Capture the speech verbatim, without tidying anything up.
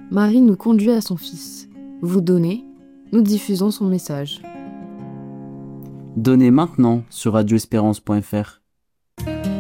Marie nous conduit à son fils. Vous donnez, nous diffusons son message. Donnez maintenant sur radio espérance point f r.